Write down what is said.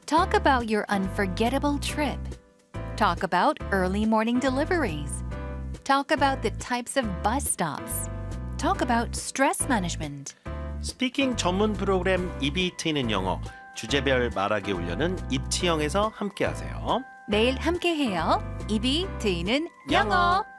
Talk about your unforgettable trip. Talk about early morning deliveries. Talk about the types of bus stops. Talk about stress management. 스피킹 전문 프로그램 입이 트이는 영어 주제별 말하기 훈련은 입치형에서 함께하세요. 내일 함께해요. 입이 트이는 영어.